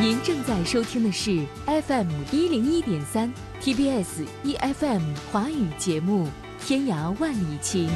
您正在收听的是 FM101.3 TBS EFM 华语节目《天涯万里情》。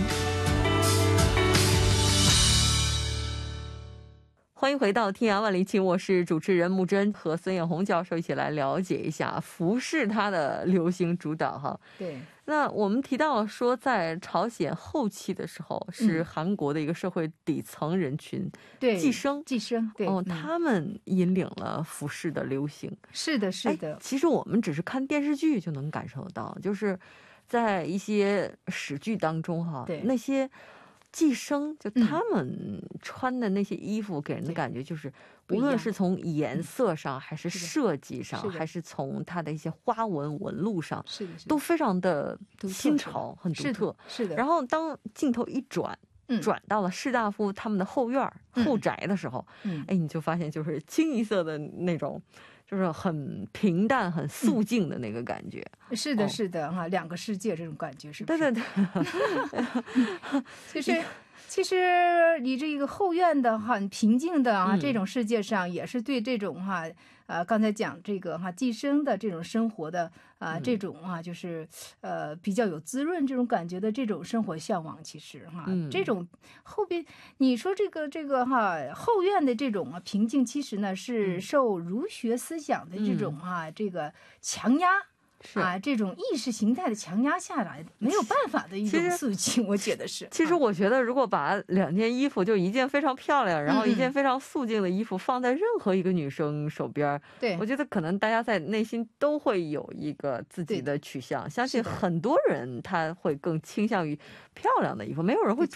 欢迎回到天涯万里情，我是主持人木真，和孙艳红教授一起来了解一下服饰它的流行主导哈。 对， 那我们提到说，在朝鲜后期的时候，是韩国的一个社会底层人群， 对， 寄生， 对， 他们引领了服饰的流行。 是的，是的。 其实我们只是看电视剧就能感受到，就是在一些史剧当中哈，那些寄生就他们穿的那些衣服给人的感觉就是，无论是从颜色上还是设计上，还是从它的一些花纹纹路上，都非常的新潮，很独特。 是的。 然后当镜头一转到了士大夫他们的后院后宅的时候，你就发现就是清一色的那种，就是很平淡很素净的那个感觉。 是的，是的哈，两个世界这种感觉是不是？ 对对对。其实你这个后院的很平静的啊，这种世界上也是对这种哈刚才讲这个哈寄生的这种生活的这种就是比较有滋润这种感觉的这种生活向往。其实哈这种后边你说这个哈后院的这种平静，其实呢是受儒学思想的这种这个强压。这种意识形态的强压下来没有办法的一种诉求，我觉得是。 其实我觉得如果把两件衣服，就一件非常漂亮然后一件非常素净的衣服放在任何一个女生手边，我觉得可能大家在内心都会有一个自己的取向，相信很多人他会更倾向于漂亮的衣服，没有人会